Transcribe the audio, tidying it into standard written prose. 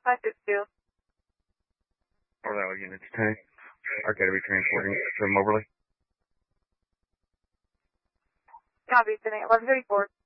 562. Orlando Units 10. Are going to be transporting to Moberly. Copy, 1134.